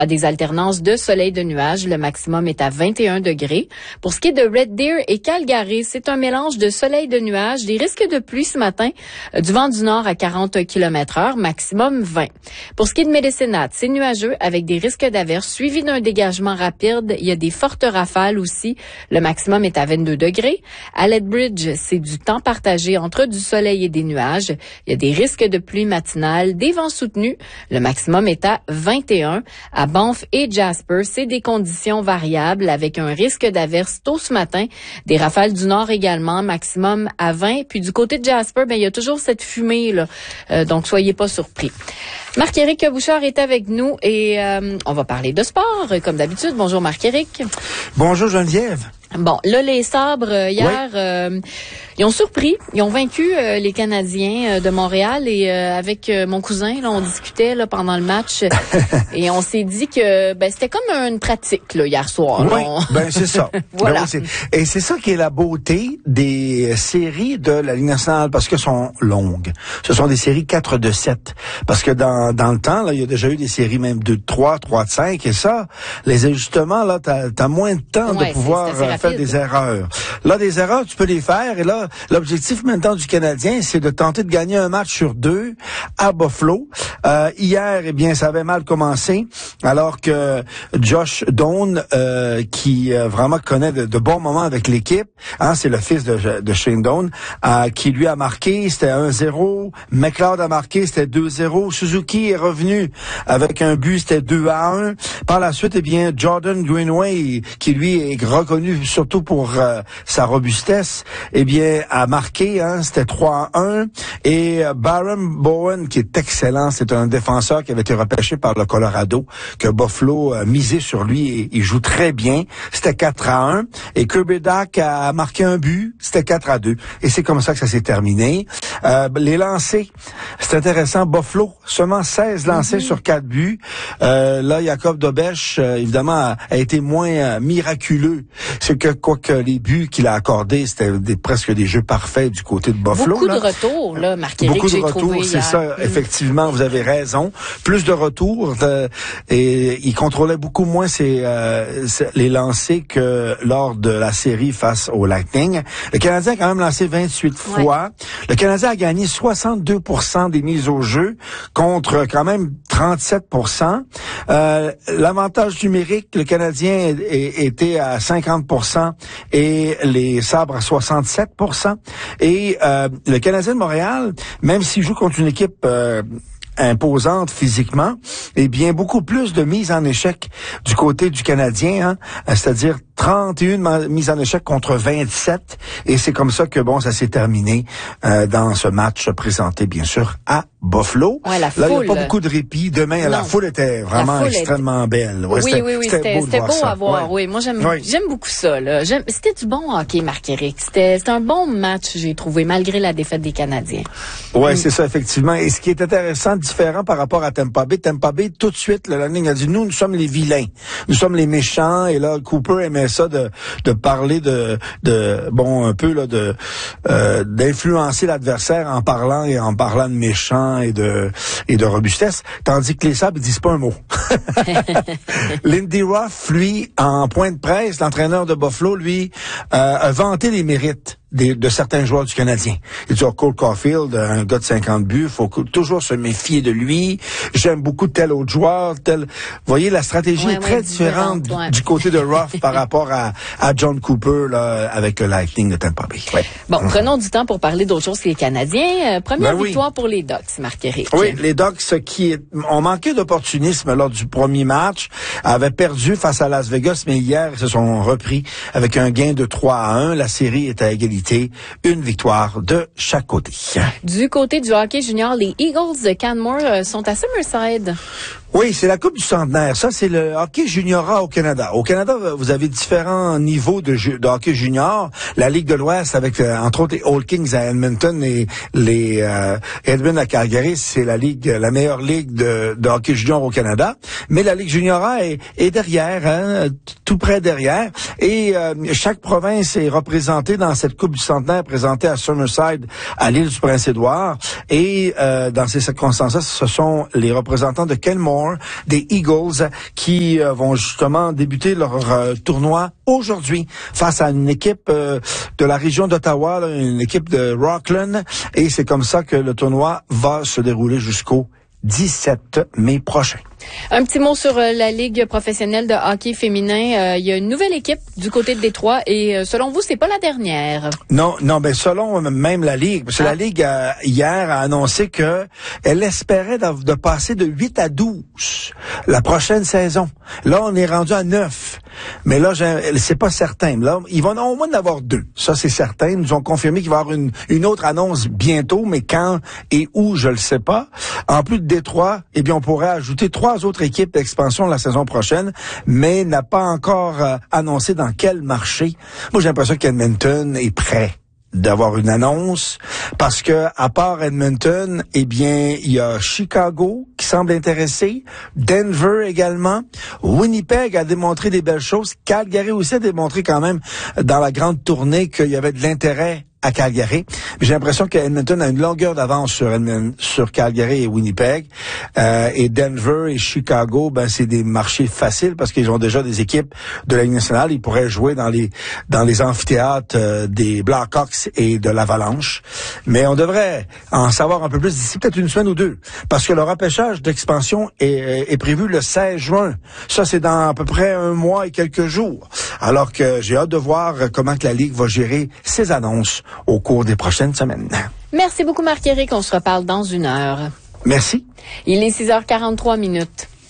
a des alternances de soleil et de nuages. Le maximum est à 21 degrés. Pour ce qui est de Red Deer et Calgary, c'est un mélange de soleil et de nuages. Des risques de pluie ce matin, du vent du nord à 40 km/h, maximum 20. Pour ce qui est de Medicine Hat, c'est nuageux avec des risques d'averses suivis d'un dégagement rapide. Il y a des fortes rafales aussi. Le maximum est à 22 degrés. À Lethbridge, c'est du temps partagé entre du soleil et des nuages. Il y a des risques de pluie matinale, des vents soutenus. Le maximum est à 21. À Banff et Jasper, c'est des conditions variables avec un risque d'averse tôt ce matin. Des rafales du nord également, maximum à 20. Puis du côté de Jasper, il y a toujours cette fumée là, donc soyez pas surpris. Marc-Éric Bouchard est avec nous et on va parler de sport comme d'habitude. Bonjour Marc-Éric. Bonjour Geneviève. Bon, là, les Sabres, hier, ils ont surpris. Ils ont vaincu les Canadiens de Montréal et avec mon cousin, là, on discutait là, pendant le match et on s'est dit que c'était comme une pratique là, hier soir. Oui, c'est ça. Voilà. Et c'est ça qui est la beauté des séries de la Ligue nationale parce qu'elles sont longues. Ce sont des séries 4-7. Parce que dans le temps, là, il y a déjà eu des séries même 2-3, 3-5 et ça, les ajustements, là, t'as moins de temps de pouvoir faire des erreurs. Là, des erreurs, tu peux les faire. Et là, l'objectif maintenant du Canadien, c'est de tenter de gagner un match sur 2 à Buffalo. Hier, ça avait mal commencé, alors que Josh Doan, qui vraiment connaît de bons moments avec l'équipe, c'est le fils de Shane Doan, qui lui a marqué, c'était 1-0. McLeod a marqué, c'était 2-0. Suzuki est revenu avec un but, c'était 2-1. Par la suite, Jordan Greenway, qui lui est reconnu surtout pour sa robustesse, a marqué, c'était 3-1. Et Baron Bowen, qui est excellent, c'est un défenseur qui avait été repêché par le Colorado, que Buffalo a misé sur lui et il joue très bien. C'était 4-1. Et Kirby Dach a marqué un but, c'était 4-2. Et c'est comme ça que ça s'est terminé. Les lancers, c'est intéressant. Buffalo, seulement 16 lancés sur 4 buts. Là, Jacob Dobech, évidemment, a été moins miraculeux. C'est que, quoique les buts qu'il a accordés, c'était presque des jeux parfaits du côté de Buffalo. Beaucoup de retours, là, Marc-Éric. Beaucoup de retours, c'est ça. Effectivement, vous avez raison. Plus de retours. Et il contrôlait beaucoup moins les lancers que lors de la série face au Lightning. Le Canadien a quand même lancé 28 fois. Le Canadien a gagné 62% des mises au jeu contre quand même 37%. L'avantage numérique, le Canadien était à 50% et les Sabres à 67%. Et le Canadien de Montréal, même s'il joue contre une équipe imposante physiquement, beaucoup plus de mises en échec du côté du Canadien, c'est-à-dire 31 mises en échec contre 27, et c'est comme ça que ça s'est terminé dans ce match présenté bien sûr à Buffalo. Ouais, là, il n'y a pas beaucoup de répit. Demain, la foule était vraiment extrêmement belle. Ouais, oui, c'était beau à voir. Oui, moi j'aime beaucoup ça. Là. C'était du bon hockey, Marc-Éric. C'était un bon match, j'ai trouvé, malgré la défaite des Canadiens. Oui, c'est ça, effectivement. Et ce qui est intéressant, différent par rapport à Tampa Bay, tout de suite, la ligne a dit, nous sommes les vilains. Nous sommes les méchants. Et là, Cooper aimait ça de parler un peu là d'influencer l'adversaire en parlant de méchants et de robustesse, tandis que les Sabres ils disent pas un mot. Lindy Ruff, lui, en point de presse, l'entraîneur de Buffalo, lui, a vanté les mérites de certains joueurs du Canadien. Il dit, Cole Caulfield, un gars de 50 buts, faut toujours se méfier de lui. J'aime beaucoup tel autre joueur, Vous voyez, la stratégie est très différente du côté de Ruff par rapport à John Cooper, là, avec le Lightning de Tampa Bay. Ouais. Bon, prenons du temps pour parler d'autres choses que les Canadiens. Première victoire pour les Ducks, Marc-Éric. Oui, les Ducks qui ont manqué d'opportunisme lors du premier match, avaient perdu face à Las Vegas, mais hier, ils se sont repris avec un gain de 3-1. La série est à égalité. Une victoire de chaque côté. Du côté du hockey junior, les Eagles de Canmore sont à Summerside. Oui, c'est la Coupe du Centenaire. Ça, c'est le hockey juniora au Canada. Au Canada, vous avez différents niveaux de hockey junior. La Ligue de l'Ouest, avec entre autres les Old Kings à Edmonton et les Edmonton à Calgary, c'est la meilleure ligue de hockey junior au Canada. Mais la Ligue juniora est derrière, tout près derrière. Et chaque province est représentée dans cette Coupe du Centenaire présentée à Summerside, à l'île du Prince-Édouard. Et dans ces circonstances-là, ce sont les représentants de Kenmore Baltimore, des Eagles, qui vont justement débuter leur tournoi aujourd'hui face à une équipe de la région d'Ottawa, une équipe de Rockland. Et c'est comme ça que le tournoi va se dérouler jusqu'au 17 mai prochain. Un petit mot sur la Ligue professionnelle de hockey féminin. Il y a une nouvelle équipe du côté de Détroit et selon vous, c'est pas la dernière. Non, ben selon même la Ligue, parce que la Ligue hier a annoncé que elle espérait de passer de 8 à 12 la prochaine saison. Là, on est rendu à 9. Mais là, c'est pas certain. Là, ils vont au moins en avoir 2. Ça, c'est certain. Ils nous ont confirmé qu'il va y avoir une autre annonce bientôt, mais quand et où, je le sais pas. En plus de Détroit, eh bien, on pourrait ajouter 3 autres équipes d'expansion la saison prochaine, mais n'a pas encore annoncé dans quel marché. Moi, j'ai l'impression qu'Edmonton est prêt d'avoir une annonce, parce que à part Edmonton, eh bien, il y a Chicago qui semble intéressé, Denver également, Winnipeg a démontré des belles choses, Calgary aussi a démontré quand même dans la grande tournée qu'il y avait de l'intérêt à Calgary. J'ai l'impression qu'Edmonton a une longueur d'avance sur Calgary et Winnipeg. Et Denver et Chicago, ben c'est des marchés faciles parce qu'ils ont déjà des équipes de la Ligue nationale. Ils pourraient jouer dans les amphithéâtres des Blackhawks et de l'Avalanche. Mais on devrait en savoir un peu plus d'ici peut-être une semaine ou 2. Parce que le repêchage d'expansion est prévu le 16 juin. Ça, c'est dans à peu près 1 mois et quelques jours. Alors que j'ai hâte de voir comment que la Ligue va gérer ses annonces au cours des prochaines semaines. Merci beaucoup, Marc-Éric. On se reparle dans 1 heure. Merci. Il est 6h43.